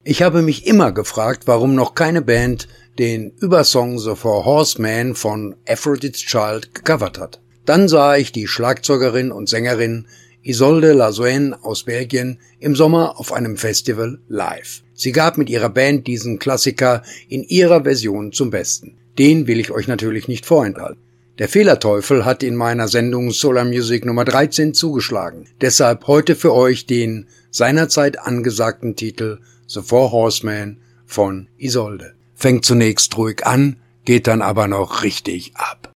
Ich habe mich immer gefragt, warum noch keine Band den Übersong The Four Horsemen von Aphrodite's Child gecovert hat. Dann sah ich die Schlagzeugerin und Sängerin Isolde Lazoine aus Belgien im Sommer auf einem Festival live. Sie gab mit ihrer Band diesen Klassiker in ihrer Version zum Besten. Den will ich euch natürlich nicht vorenthalten. Der Fehlerteufel hat in meiner Sendung Solar Music Nummer 13 zugeschlagen. Deshalb heute für euch den seinerzeit angesagten Titel The Four Horsemen von Isolde. Fängt zunächst ruhig an, geht dann aber noch richtig ab.